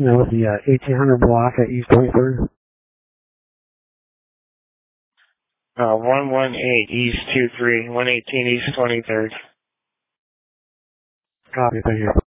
That was the 1800 block at East 23rd. 118 East 23, 118 East 23rd. Copy, thank you.